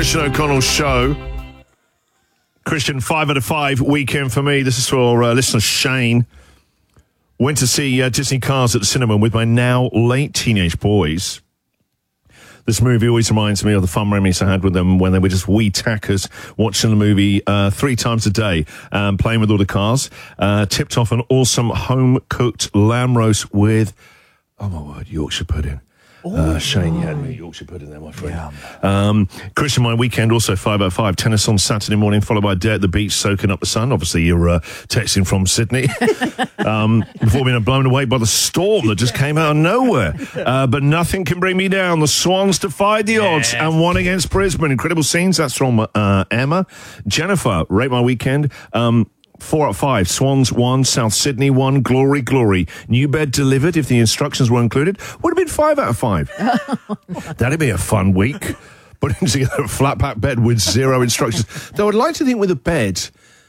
Christian O'Connell Show. Christian, 5 out of 5 weekend for me. This is for listener Shane. Went to see Disney Cars at the cinema with my now late teenage boys. This movie always reminds me of the fun memories I had with them when they were just wee tackers watching the movie 3 times a day, playing with all the cars. Tipped off an awesome home-cooked lamb roast with, oh my word, Yorkshire pudding. Shane, you had me Yorkshire pudding there, my friend. Christian, my weekend also 5 out of 5. Tennis on Saturday morning, followed by a day at the beach soaking up the sun. Obviously, you're texting from Sydney. Before being blown away by the storm that just came out of nowhere. But nothing can bring me down. The Swans defied the odds and won against Brisbane. Incredible scenes. That's from Emma. Jennifer, rate my weekend. 4 out of 5. Swans 1, South Sydney 1, Glory, Glory. New bed delivered if the instructions were included. Would have been 5 out of 5. That'd be a fun week. Putting together a flat pack bed with 0 instructions. Though I'd like to think with a bed,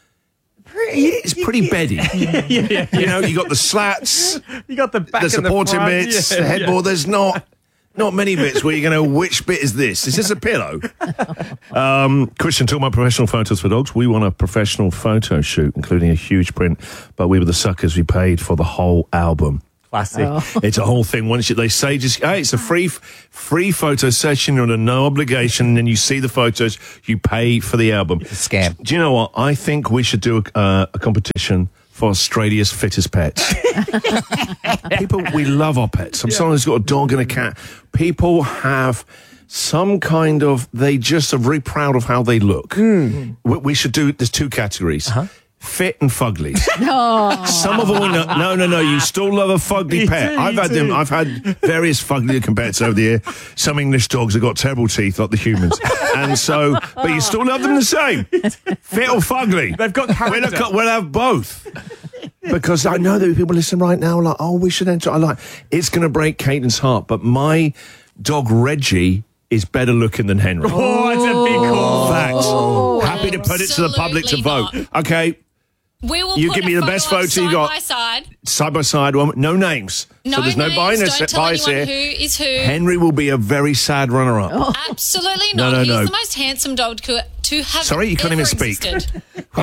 it's pretty beddy. Yeah. You know, you got the slats, You got the back the and supporting front. bits, the headboard. There's not many bits where you're going to know which bit is this. Is this a pillow? Christian, talking about professional photos for dogs. We want a professional photo shoot, including a huge print, but we were the suckers. We paid for the whole album. Classic. It's a whole thing. Once they say, just hey, it's a free photo session. You're under no obligation. And then you see the photos. You pay for the album. It's a scam. Do you know what? I think we should do a competition for Australia's fittest pets. People, we love our pets. Someone who's got a dog and a cat. People have some kind of, they just are very proud of how they look. We should do, there's 2 categories. Fit and fuglies. Some of them, no. You still love a fugly pet. I've had various fugly looking pets over the year. Some English dogs have got terrible teeth like the humans. And so, but you still love them the same. Fit or fugly. They've got character. We'll have both. Because I know that people listen right now like, oh, we should enter. It's going to break Caitlin's heart. But my dog Reggie is better looking than Henry. Oh, it's a big call. Facts. Happy to put it to the public to vote. Okay. We will You put give a me the best photo you got. Side by side, well, no names. No so there's no bias, Don't tell bias anyone here. who is who. Henry will be a very sad runner-up. Absolutely No, not. no. He's the most handsome dog to have Sorry, you can't ever even speak. existed.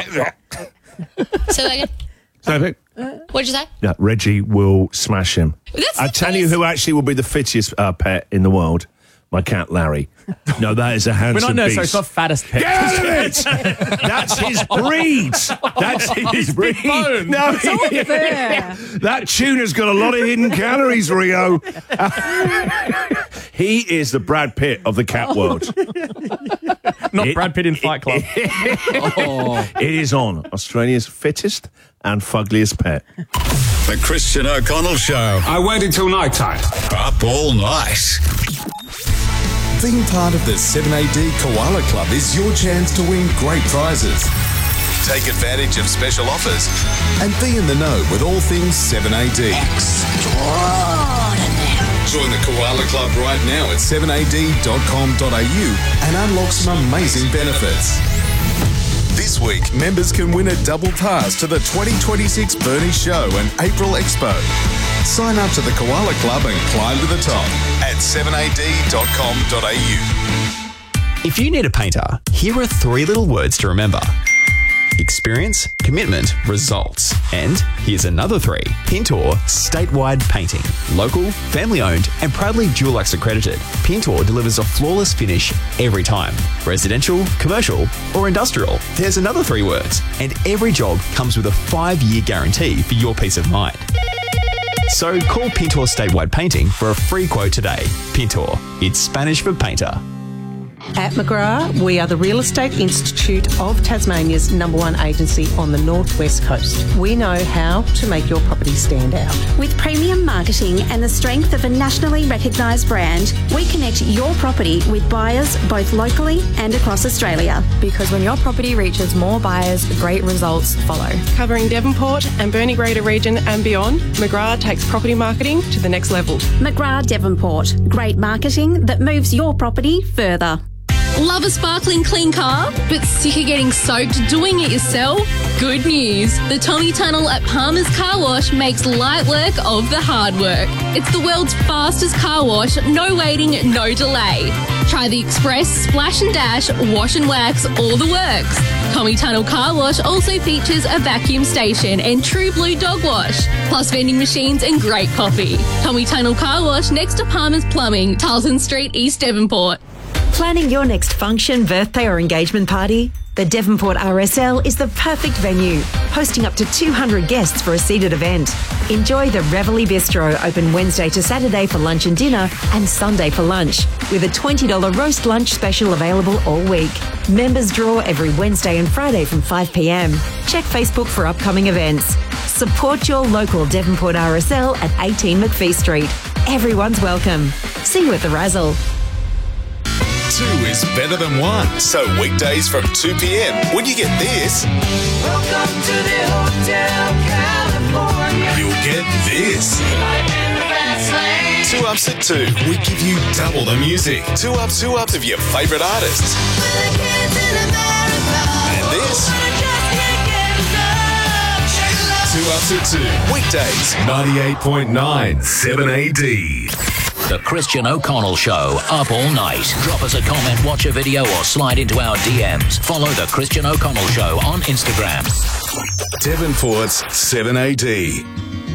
Say that again. So, What'd you say? yeah, Reggie will smash him. That's I the tell you best. who actually will be the fittest pet in the world. My cat, Larry. No, that is a handsome beast. So it's not fattest pet. Get out of it! That's his breed. That's his breed. bone. No, that tuna's got a lot of hidden calories, Rio. He is the Brad Pitt of the cat world. Not Brad Pitt in Fight Club. It is on Australia's fittest and fuggliest pet. The Christian O'Connell Show. I waited till night time. Up all night. Being part of the 7AD Koala Club is your chance to win great prizes. Take advantage of special offers and be in the know with all things 7AD. Join the Koala Club right now at 7ad.com.au and unlock some amazing benefits. This week, members can win a double pass to the 2026 Burnie Show and April Expo. Sign up to the Koala Club and climb to the top at 7ad.com.au. If you need a painter, here are 3 little words to remember. Experience, commitment, results. And here's another 3. Pintor Statewide Painting. Local, family-owned, and proudly Dulux accredited. Pintor delivers a flawless finish every time. Residential, commercial, or industrial. There's another 3 words. And every job comes with a 5-year guarantee for your peace of mind. So call Pintor Statewide Painting for a free quote today. Pintor, it's Spanish for painter. At McGrath, we are the Real Estate Institute of Tasmania's #1 agency on the northwest coast. We know how to make your property stand out. With premium marketing and the strength of a nationally recognised brand, we connect your property with buyers both locally and across Australia. Because when your property reaches more buyers, great results follow. Covering Devonport and Burnie Greater region and beyond, McGrath takes property marketing to the next level. McGrath Devonport. Great marketing that moves your property further. Love a sparkling clean car, but sick of getting soaked doing it yourself? Good news. The Tommy Tunnel at Palmer's Car Wash makes light work of the hard work. It's the world's fastest car wash, no waiting, no delay. Try the Express, Splash and Dash, Wash and Wax, all the works. Tommy Tunnel Car Wash also features a vacuum station and True Blue Dog Wash, plus vending machines and great coffee. Tommy Tunnel Car Wash next to Palmer's Plumbing, Tarleton Street, East Devonport. Planning your next function, birthday or engagement party? The Devonport RSL is the perfect venue, hosting up to 200 guests for a seated event. Enjoy the Reveille Bistro, open Wednesday to Saturday for lunch and dinner and Sunday for lunch, with a $20 roast lunch special available all week. Members draw every Wednesday and Friday from 5 p.m. Check Facebook for upcoming events. Support your local Devonport RSL at 18 McPhee Street. Everyone's welcome. See you at the Razzle. 2 is better than 1. So weekdays from 2 p.m. when you get this, Welcome to the Hotel California. you'll get this. Life in the fast lane. 2 Ups at 2. We give you double the music. 2 ups of your favourite artists. And this. 2 Ups at 2. Weekdays, 98.9 7AD. The Christian O'Connell Show, up all night. Drop us a comment, watch a video, or slide into our DMs. Follow The Christian O'Connell Show on Instagram. Devonport's 7AD.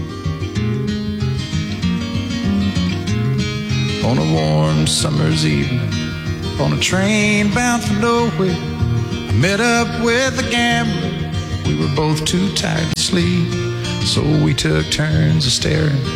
On a warm summer's evening, on a train bound for nowhere, I met up with a gambler. We were both too tired to sleep, so we took turns of staring